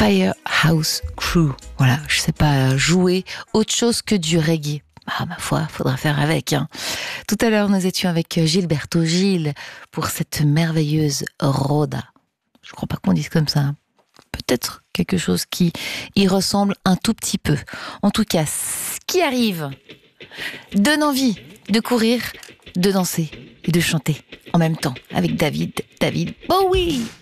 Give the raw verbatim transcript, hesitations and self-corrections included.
Firehouse Crew. Voilà, je sais pas jouer autre chose que du reggae. Ah, ma foi, faudra faire avec. Hein. Tout à l'heure, nous étions avec Gilberto Gil pour cette merveilleuse Roda. Je crois pas qu'on dise comme ça. Hein. Peut-être quelque chose qui y ressemble un tout petit peu. En tout cas, ce qui arrive donne envie de courir, de danser et de chanter en même temps avec David, David Bowie.